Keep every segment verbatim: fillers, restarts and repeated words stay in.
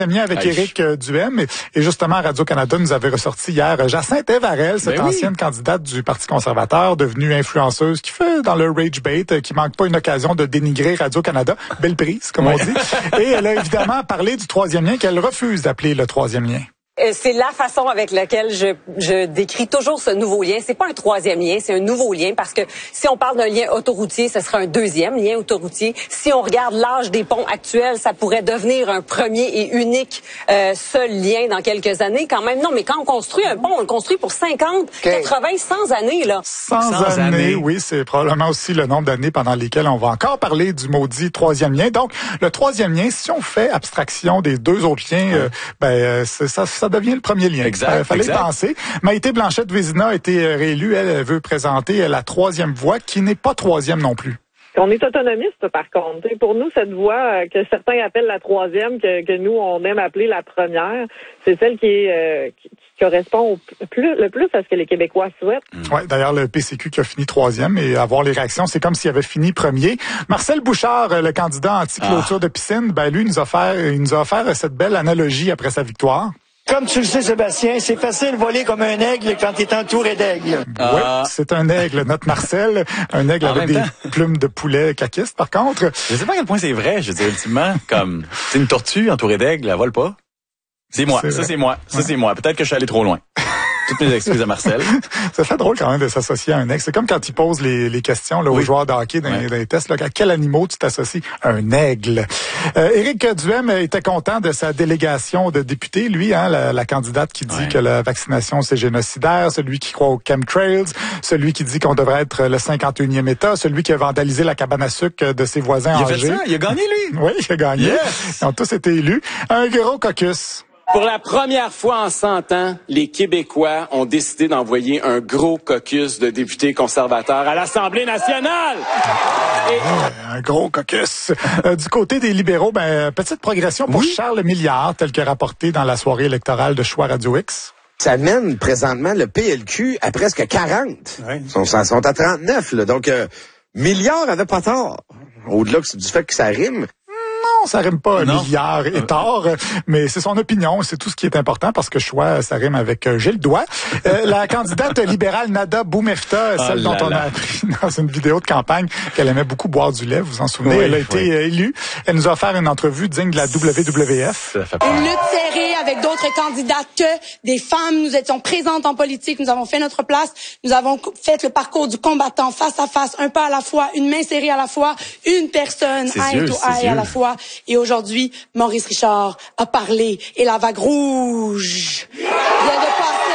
avec Aïe. Éric Duhem et, et justement Radio-Canada nous avait ressorti hier Jacinthe Evarel, cette ben ancienne oui. candidate du Parti conservateur, devenue influenceuse, qui fait dans le rage bait, qui manque pas une occasion de dénigrer Radio-Canada. Belle prise, comme ouais. on dit. Et elle a évidemment parlé du troisième lien qu'elle refuse d'appeler le troisième lien. C'est la façon avec laquelle je, je décris toujours ce nouveau lien. C'est pas un troisième lien, c'est un nouveau lien parce que si on parle d'un lien autoroutier, ce serait un deuxième lien autoroutier. Si on regarde l'âge des ponts actuels, ça pourrait devenir un premier et unique euh, seul lien dans quelques années. Quand même, non, mais quand on construit un pont, on le construit pour cinquante, okay. quatre-vingts, cent années, là. cent, cent années, années, oui, c'est probablement aussi le nombre d'années pendant lesquelles on va encore parler du maudit troisième lien. Donc, le troisième lien, si on fait abstraction des deux autres liens, ouais. euh, ben ça, ça, ça devient le premier lien. Exact. Il fallait exact. penser. Maïté Blanchette-Vézina a été réélue. Elle, elle veut présenter la troisième voie, qui n'est pas troisième non plus. On est autonomiste, par contre. Pour nous, cette voie que certains appellent la troisième, que, que nous, on aime appeler la première, c'est celle qui, est, euh, qui, qui correspond au plus, le plus à ce que les Québécois souhaitent. Mmh. Ouais, d'ailleurs, le P C Q qui a fini troisième et avoir les réactions, c'est comme s'il avait fini premier. Marcel Bouchard, le candidat anti-clôture ah. de piscine, ben lui, il nous a offert, il nous a offert cette belle analogie après sa victoire. Comme tu le sais, Sébastien, c'est facile de voler comme un aigle quand t'es entouré d'aigles. Ah. Oui, c'est un aigle, notre Marcel. Un aigle en avec des temps. plumes de poulet caquiste, par contre. Je sais pas à quel point c'est vrai, je veux dire, ultimement. Comme, c'est une tortue entourée d'aigles, elle vole pas. C'est moi, c'est ça c'est moi, ça ouais. c'est moi. Peut-être que je suis allé trop loin. Toutes mes excuses à Marcel. Ça fait drôle quand même de s'associer à un aigle. C'est comme quand ils posent les, les questions là, aux oui. joueurs de hockey dans, ouais. dans les tests. Là, à quel animal tu t'associes? Un aigle. Euh, Éric Duhem était content de sa délégation de députés. Lui, hein, la, la candidate qui dit ouais. que la vaccination c'est génocidaire, celui qui croit aux chemtrails, celui qui dit qu'on devrait être le cinquante et unième État, celui qui a vandalisé la cabane à sucre de ses voisins il âgés. Il a fait ça, il a gagné lui. Oui, il a gagné. Yes. Ils ont tous été élus. Un gros caucus. Pour la première fois en cent ans, les Québécois ont décidé d'envoyer un gros caucus de députés conservateurs à l'Assemblée nationale. Et... Ouais, un gros caucus. Euh, du côté des libéraux, ben, petite progression pour oui. Charles Milliard, tel que rapporté dans la soirée électorale de Choix Radio X. Ça mène présentement le P L Q à presque quarante. Oui. Ils sont, sont à trente-neuf. Là. Donc, euh, Milliard avait pas tort. Au-delà du fait que ça rime. Non, ça rime pas non. milliard et tort, mais c'est son opinion, c'est tout ce qui est important parce que choix, ça rime avec euh, Gilles Doigt. Euh, la candidate libérale Nada Boumefta, celle oh dont on a appris dans une vidéo de campagne qu'elle aimait beaucoup boire du lait, vous vous en souvenez, oui, elle a oui. été euh, élue. Elle nous a offert une entrevue digne de la W W F. Une lutte serrée avec d'autres candidates que des femmes. Nous étions présentes en politique, nous avons fait notre place, nous avons fait le parcours du combattant face à face, un pas à la fois, une main serrée à la fois, une personne eye to eye à la fois. Et aujourd'hui, Maurice Richard a parlé et la vague rouge vient de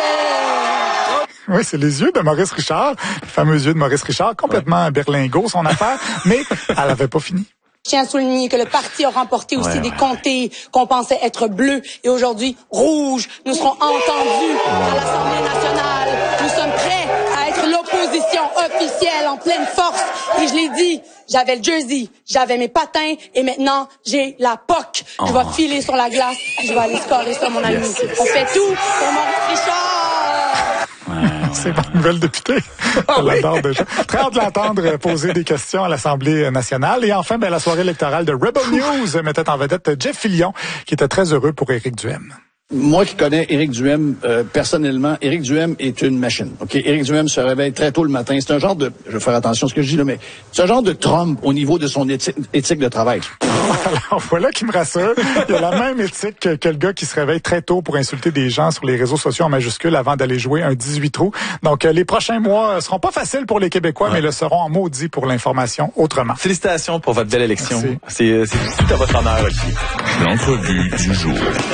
passer. Oui, c'est les yeux de Maurice Richard, les fameux yeux de Maurice Richard, complètement ouais. berlingot son affaire, mais elle n'avait pas fini. Je tiens à souligner que le parti a remporté aussi ouais, des ouais. comtés qu'on pensait être bleus et aujourd'hui rouges. Nous serons entendus à l'Assemblée nationale. Nous sommes prêts à être l'opposition officielle en pleine force. Et je l'ai dit, j'avais le jersey, j'avais mes patins et maintenant j'ai la P O C. Je vais oh. filer sur la glace et je vais aller scorer sur mon ami. Yes, yes. On fait tout pour Maurice Richard. C'est ma nouvelle députée. Je l'adore déjà. Très hâte de l'entendre poser des questions à l'Assemblée nationale. Et enfin, ben, la soirée électorale de Rebel News mettait en vedette Jeff Fillion, qui était très heureux pour Éric Duhem. Moi qui connais Éric Duhem euh, personnellement, Éric Duhem est une machine. Ok, Éric Duhem se réveille très tôt le matin. C'est un genre de, je vais faire attention à ce que je dis là, mais c'est un genre de Trump au niveau de son éthique, éthique de travail. Alors voilà qui me rassure. Il a la même éthique que, que le gars qui se réveille très tôt pour insulter des gens sur les réseaux sociaux en majuscule avant d'aller jouer un dix-huit trous. Donc euh, les prochains mois seront pas faciles pour les Québécois, ouais. mais le seront en maudit pour l'information autrement. Félicitations pour votre belle élection. C'est, c'est tout à votre honneur aussi. L'entrevue du jour.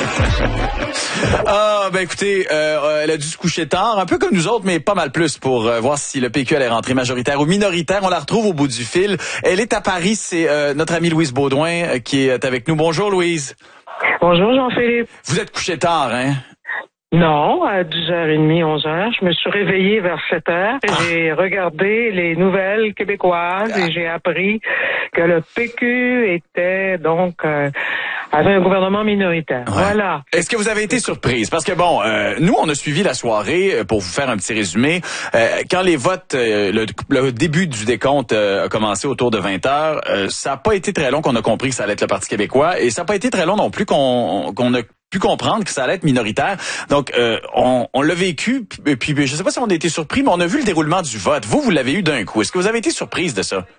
Ah, ben écoutez, euh, elle a dû se coucher tard, un peu comme nous autres, mais pas mal plus pour euh, voir si le P Q allait rentrer majoritaire ou minoritaire. On la retrouve au bout du fil. Elle est à Paris, c'est euh, notre amie Louise Baudouin euh, qui est avec nous. Bonjour Louise. Bonjour Jean-Philippe. Vous êtes couché tard, hein? Non, à dix heures trente, onze heures. Je me suis réveillée vers sept heures et ah. j'ai regardé les nouvelles québécoises ah. et j'ai appris que le P Q était donc euh, avait un gouvernement minoritaire. Ouais. Voilà. Est-ce que vous avez été surprise? Parce que bon, euh, nous, on a suivi la soirée, pour vous faire un petit résumé. Euh, quand les votes, euh, le, le début du décompte euh, a commencé autour de vingt heures, euh, ça n'a pas été très long qu'on a compris que ça allait être le Parti québécois et ça n'a pas été très long non plus qu'on, qu'on a pu comprendre que ça allait être minoritaire. Donc, euh, on, on l'a vécu, puis, puis je sais pas si on a été surpris, mais on a vu le déroulement du vote. Vous, vous l'avez eu d'un coup. Est-ce que vous avez été surprise de ça?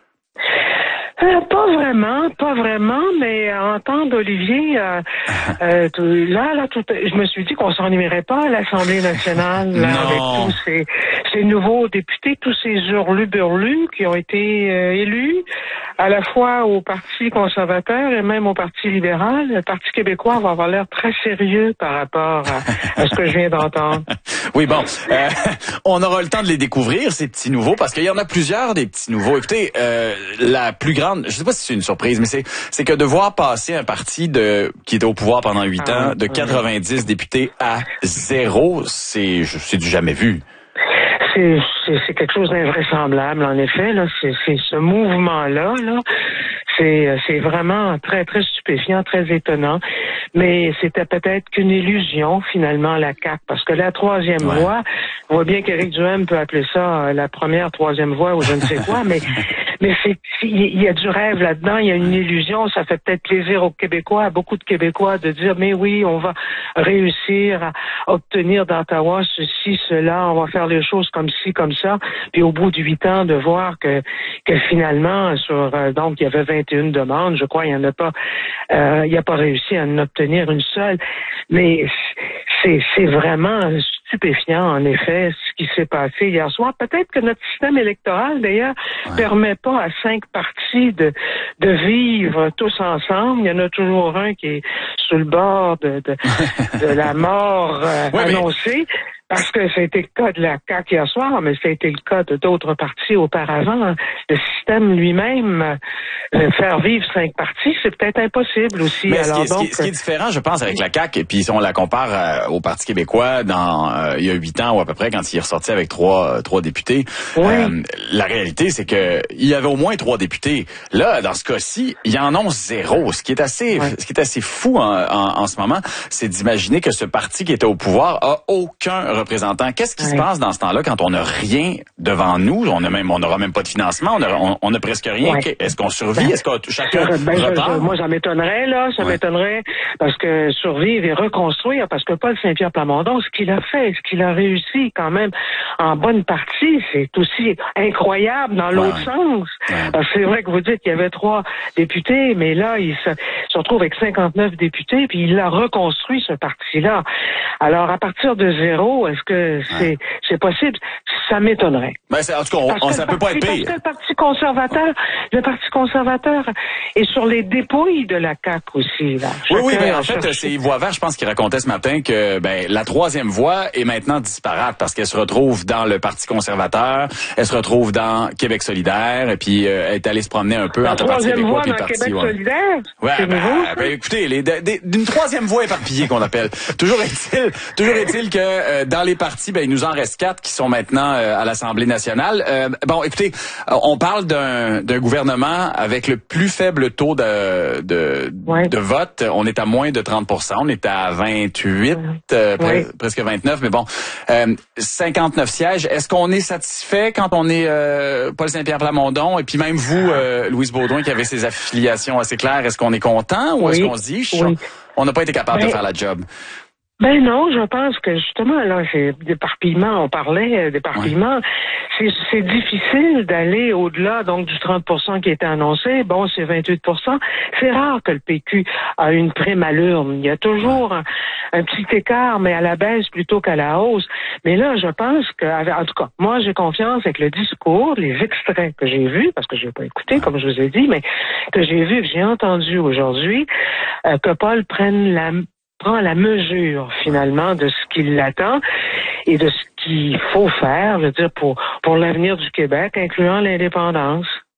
Euh, pas vraiment, pas vraiment, mais à entendre Olivier, euh, euh, tout, là, là, tout, je me suis dit qu'on s'ennuierait pas à l'Assemblée nationale là, avec tous ces, ces nouveaux députés, tous ces hurlus-burlus qui ont été euh, élus, à la fois au Parti conservateur et même au Parti libéral. Le Parti québécois va avoir l'air très sérieux par rapport à, à ce que je viens d'entendre. Oui, bon, euh, on aura le temps de les découvrir, ces petits nouveaux, parce qu'il y en a plusieurs des petits nouveaux. Écoutez, euh, la plus grande, je sais pas si c'est une surprise, mais c'est c'est que de voir passer un parti de qui était au pouvoir pendant huit ah, ans, de quatre-vingt-dix députés à zéro, c'est c'est du jamais vu. C'est, c'est, c'est quelque chose d'invraisemblable, en effet. Là, c'est, c'est ce mouvement-là, là, c'est, c'est vraiment très, très stupéfiant, très étonnant. Mais c'était peut-être qu'une illusion, finalement, la C A Q, parce que la troisième ouais. voie, on voit bien qu'Éric Duhaime peut appeler ça la première, troisième voie ou je ne sais quoi, mais mais c'est il y a du rêve là-dedans, il y a une illusion. Ça fait peut-être plaisir aux Québécois, à beaucoup de Québécois, de dire mais oui, on va réussir à obtenir d'Ottawa ceci, cela, on va faire les choses comme ci, comme ça. Puis au bout de huit ans, de voir que que finalement, sur euh, donc il y avait vingt et une demandes, je crois, il y en a pas, euh, il n'y a pas réussi à en obtenir une seule. Mais c'est c'est vraiment stupéfiant, en effet, ce qui s'est passé hier soir. Peut-être que notre système électoral, d'ailleurs, ouais. permet pas à cinq partis de de vivre tous ensemble. Il y en a toujours un qui est sur le bord de de, de la mort euh, ouais, annoncée. Mais... Parce que ça a été le cas de la C A Q hier soir, mais ça a été le cas de d'autres partis auparavant. Le système lui-même, euh, faire vivre cinq partis, c'est peut-être impossible aussi. Mais Alors, ce, qui est, donc, ce, qui est, ce qui est différent, je pense, avec la C A Q, et puis si on la compare euh, au Parti québécois dans euh, il y a huit ans ou à peu près, quand il est ressorti avec trois, euh, trois députés, oui. euh, la réalité, c'est que il y avait au moins trois députés. Là, dans ce cas-ci, il y en a zéro. Ce qui est assez, oui. ce qui est assez fou en, en, en ce moment, c'est d'imaginer que ce parti qui était au pouvoir a aucun représentant. Qu'est-ce qui oui. se passe dans ce temps-là quand on n'a rien devant nous? On a même, on n'aura même pas de financement, on a, on, on a presque rien. Oui. Est-ce qu'on survit? Est-ce que chacun ben, repart? Je, moi, ça m'étonnerait, là. Ça oui. m'étonnerait parce que survivre et reconstruire, parce que Paul Saint-Pierre Plamondon, ce qu'il a fait, ce qu'il a réussi quand même en bonne partie, c'est aussi incroyable dans l'autre ouais. sens. Ouais. Parce que c'est vrai que vous dites qu'il y avait trois députés, mais là, il se, se retrouve avec cinquante-neuf députés, puis il a reconstruit ce parti-là. Alors, à partir de zéro, est-ce que c'est, ouais. c'est possible? Ça m'étonnerait. Ben, c'est, en tout cas, on, on, ça peut pas être pire. Parce que le Parti conservateur, le Parti conservateur est sur les dépouilles de la C A Q aussi, là. Oui, oui, ben, en fait, cherché. C'est Yves Boisvert, je pense, qui racontait ce matin que, ben, la troisième voie est maintenant disparate parce qu'elle se retrouve dans le Parti conservateur, elle se retrouve dans Québec solidaire, et puis, euh, elle est allée se promener un peu la entre le Parti québécois et le Parti. Québec ouais. solidaire? Ouais, ben, nouveau, ben, écoutez, les, des, des, d'une troisième voie éparpillée qu'on appelle. toujours est-il, toujours est-il que, euh, dans les partis, ben, il nous en reste quatre qui sont maintenant euh, à l'Assemblée nationale. Euh, bon, écoutez, on parle d'un, d'un gouvernement avec le plus faible taux de, de, ouais. de vote. On est à moins de trente pour cent. On est à vingt-huit, euh, ouais. pre- presque vingt-neuf, mais bon, euh, cinquante-neuf sièges. Est-ce qu'on est satisfait quand on est euh, Paul Saint-Pierre Plamondon et puis même vous, euh, Louise Baudouin, qui avait ses affiliations assez claires, est-ce qu'on est content ou oui. est-ce qu'on se dit, oui. on n'a pas été capable ben, de faire la job? Ben non, je pense que justement, là, c'est d'éparpillement, on parlait d'éparpillement. Ouais. C'est, c'est difficile d'aller au-delà donc du trente pour cent qui était annoncé. Bon, c'est vingt-huit pour cent. C'est rare que le P Q a une prime à l'urne. Il y a toujours un, un petit écart, mais à la baisse plutôt qu'à la hausse. Mais là, je pense que, en tout cas, moi, j'ai confiance avec le discours, les extraits que j'ai vus, parce que je n'ai pas écouté, comme je vous ai dit, mais que j'ai vu, que j'ai entendu aujourd'hui, euh, que Paul prenne la prend la mesure finalement de ce qui l'attend et de ce qu'il faut faire, je veux dire, pour pour l'avenir du Québec, incluant l'indépendance.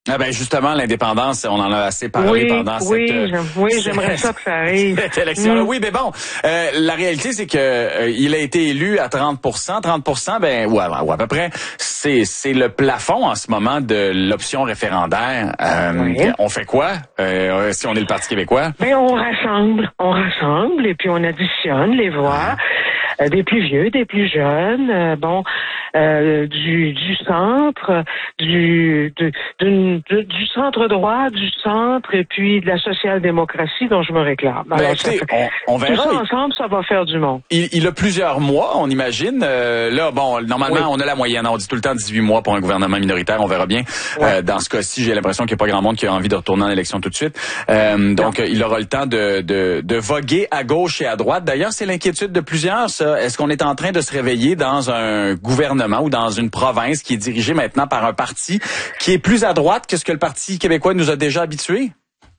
Ah ben justement, l'indépendance, on en a assez parlé oui, pendant oui, cette... j'aime, oui, j'aimerais ça que ça arrive. Cette élection-là. Mm. Oui, mais bon, euh, la réalité, c'est que euh, il a été élu à trente pour cent. trente pour cent, ben, ouais, ouais, à peu près, c'est c'est le plafond en ce moment de l'option référendaire. Euh, oui. On fait quoi euh, si on est le Parti québécois? Ben, on rassemble, on rassemble et puis on additionne les voix. Euh, des plus vieux, des plus jeunes, euh, bon, euh, du, du centre, du, du, du, du centre droit, du centre et puis de la social-démocratie dont je me réclame. Ben, Alors, écoutez, ça fait, on, on verra. Tout ça ensemble, ça va faire du monde. Il, il a plusieurs mois, on imagine. Euh, là, bon, normalement, oui. on a la moyenne. On dit tout le temps dix-huit mois pour un gouvernement minoritaire. On verra bien. Ouais. Euh, dans ce cas-ci, j'ai l'impression qu'il n'y a pas grand monde qui a envie de retourner en élection tout de suite. Euh, donc, il aura le temps de, de, de voguer à gauche et à droite. D'ailleurs, c'est l'inquiétude de plusieurs, ça. Est-ce qu'on est en train de se réveiller dans un gouvernement ou dans une province qui est dirigée maintenant par un parti qui est plus à droite que ce que le Parti québécois nous a déjà habitués?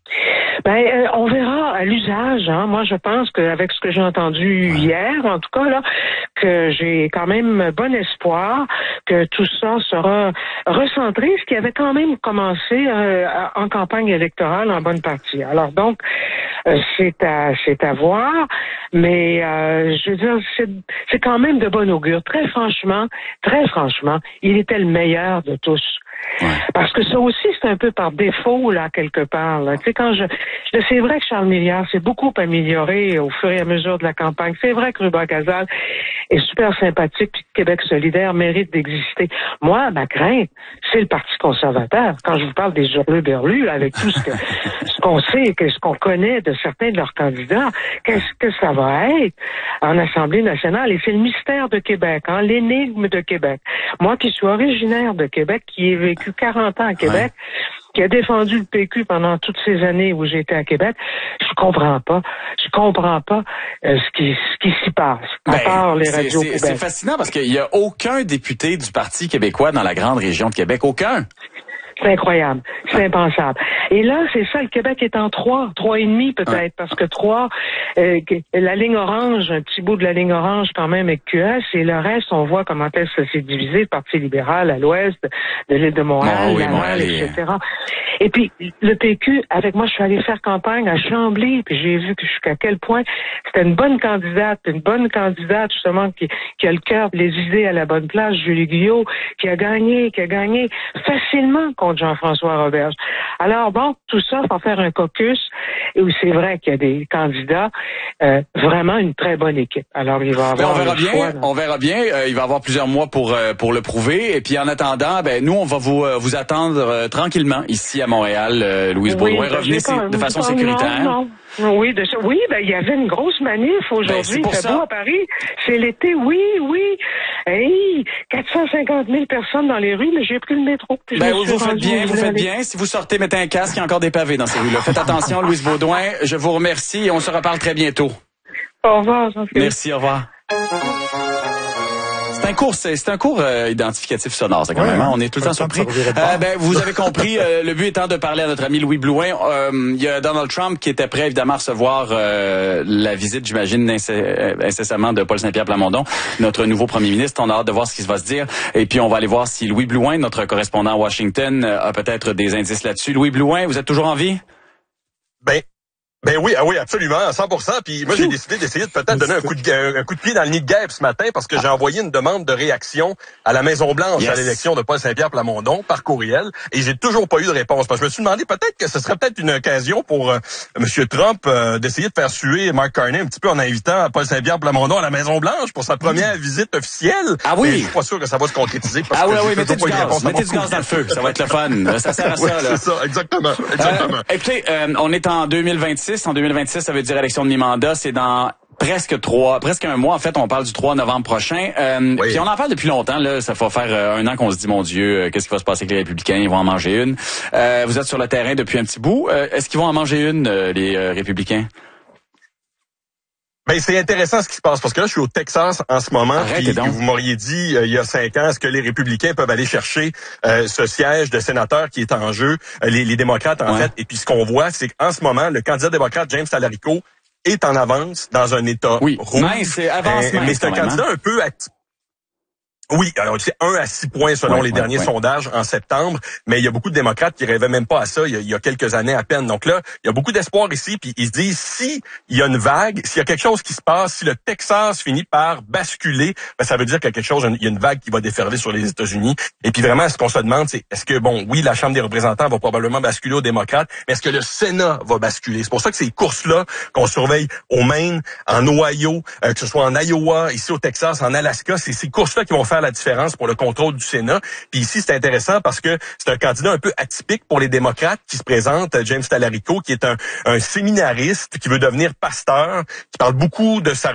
Ben, euh, on verra à l'usage. Hein. Moi, je pense qu'avec ce que j'ai entendu hier, en tout cas là, que j'ai quand même bon espoir que tout ça sera recentré, ce qui avait quand même commencé euh, en campagne électorale en bonne partie. Alors donc, euh, c'est à c'est à voir, mais euh, je veux dire, c'est c'est quand même de bon augure. Très franchement, très franchement, il était le meilleur de tous. Ouais. Parce que ça aussi, c'est un peu par défaut, là, quelque part. Là. Tu sais, quand je, je c'est vrai que Charles Milliard s'est beaucoup amélioré au fur et à mesure de la campagne. C'est vrai que Ruba Gazal est super sympathique, puis Québec solidaire mérite d'exister. Moi, ma crainte, c'est le Parti conservateur. Quand je vous parle des hurluberlus, avec tout ce que ce qu'on sait, que ce qu'on connaît de certains de leurs candidats, qu'est-ce que ça va être en Assemblée nationale? Et c'est le mystère de Québec, hein, l'énigme de Québec. Moi qui suis originaire de Québec, qui ai vécu quarante ans à Québec, ouais. qui a défendu le P Q pendant toutes ces années où j'étais à Québec, je comprends pas. Je comprends pas euh, ce qui ce qui s'y passe. À ben, part les radios c'est, c'est fascinant parce qu'il y a aucun député du Parti québécois dans la grande région de Québec. Aucun. C'est incroyable. C'est impensable. Et là, c'est ça, le Québec est en trois, trois et demi peut-être, parce que trois, euh, la ligne orange, un petit bout de la ligne orange quand même avec Q S, et le reste, on voit comment est-ce que c'est divisé, le Parti libéral à l'ouest de l'île de Montréal, oh, oui, Laval, et et cetera. Et puis, le P Q, avec moi, je suis allée faire campagne à Chambly, puis j'ai vu que jusqu'à quel point c'était une bonne candidate, une bonne candidate, justement, qui, qui a le cœur, les idées à la bonne place, Julie Guyot, qui a gagné, qui a gagné facilement contre Jean-François Roberge. Alors, bon, tout ça, pour faire un caucus, et où c'est vrai qu'il y a des candidats, euh, vraiment une très bonne équipe. Alors, il va avoir on verra bien, choix, on verra bien. Euh, il va avoir plusieurs mois pour euh, pour le prouver. Et puis, en attendant, ben nous, on va vous euh, vous attendre euh, tranquillement ici à Montréal, euh, Louise oui, Baudouin. Revenez pas, de façon sécuritaire. Non, non. Oui, de ça. Oui, ben il y avait une grosse manif aujourd'hui. Ben, c'est beau à Paris. C'est l'été. Oui, oui. Hey, quatre cent cinquante mille personnes dans les rues, mais j'ai pris le métro. Ben oui, vous faites bien, vous faites bien. Si vous sortez, mettez un casque, il y a encore des pavés dans ces rues-là. Faites attention, Louise Baudouin. Je vous remercie et on se reparle très bientôt. Au revoir, Jean-Philippe. Merci, au revoir. C'est un cours, c'est, c'est un cours euh, identificatif sonore, ça quand ouais, même. Hein? On est tout le temps surpris. Euh, ben, vous avez compris. Euh, le but étant de parler à notre ami Louis Blouin. Euh, il y a Donald Trump qui était prêt évidemment à recevoir euh, la visite, j'imagine incess- incessamment de Paul Saint-Pierre Plamondon, notre nouveau premier ministre. On a hâte de voir ce qui va se dire. Et puis on va aller voir si Louis Blouin, notre correspondant à Washington, a peut-être des indices là-dessus. Louis Blouin, vous êtes toujours en vie? Ben. Ben oui, ah oui, absolument, à cent pour cent. Puis moi, j'ai décidé d'essayer de peut-être donner un coup de un coup de pied dans le nid de guêpe ce matin parce que j'ai envoyé une demande de réaction à la Maison-Blanche yes. à l'élection de Paul Saint-Pierre Plamondon par courriel et j'ai toujours pas eu de réponse. Parce que je me suis demandé peut-être que ce serait peut-être une occasion pour euh, M. Trump euh, d'essayer de faire suer Mark Carney un petit peu en invitant Paul Saint-Pierre Plamondon à la Maison-Blanche pour sa première mmh. visite officielle. Ah oui. Mais je suis pas sûr que ça va se concrétiser parce ah que oui, oui, j'ai mettez du pas gaz, mettez du gaz dans le feu, ça va être le fun. Ça sert à ça oui, là. C'est ça, exactement, exactement. Euh, écoutez, euh, on est en deux mille vingt-six, en deux mille vingt-six ça veut dire élection de mi-mandat, c'est dans presque trois, presque un mois en fait, on parle du trois novembre prochain. Euh, oui. Puis on en parle depuis longtemps là, ça va faire euh, un an qu'on se dit mon Dieu, euh, qu'est-ce qui va se passer avec les républicains, ils vont en manger une. Euh, vous êtes sur le terrain depuis un petit bout, euh, est-ce qu'ils vont en manger une euh, les euh, républicains? Ben c'est intéressant ce qui se passe parce que là je suis au Texas en ce moment. Puis vous m'auriez dit euh, il y a cinq ans est-ce que les républicains peuvent aller chercher euh, ce siège de sénateur qui est en jeu, euh, les, les démocrates en ouais. fait. Et puis ce qu'on voit c'est qu'en ce moment le candidat démocrate James Talarico est en avance dans un État oui. rouge. Mais c'est avance euh, mais c'est un candidat hein? un peu actif. Oui, alors c'est un à six points selon ouais, les ouais, derniers ouais. sondages en septembre, mais il y a beaucoup de démocrates qui rêvaient même pas à ça il y a, il y a quelques années à peine. Donc là, il y a beaucoup d'espoir ici, puis ils se disent si il y a une vague, s'il y a quelque chose qui se passe, si le Texas finit par basculer, ben ça veut dire qu'il y a quelque chose, il y a une vague qui va déferler sur les États-Unis. Et puis vraiment, ce qu'on se demande, c'est est-ce que bon, oui, la Chambre des représentants va probablement basculer aux démocrates, mais est-ce que le Sénat va basculer? C'est pour ça que ces courses-là qu'on surveille au Maine, en Ohio, euh, que ce soit en Iowa, ici au Texas, en Alaska, c'est ces courses-là qui vont faire la différence pour le contrôle du Sénat. Puis ici, c'est intéressant parce que c'est un candidat un peu atypique pour les démocrates qui se présente, James Talarico, qui est un, un séminariste qui veut devenir pasteur, qui parle beaucoup de sa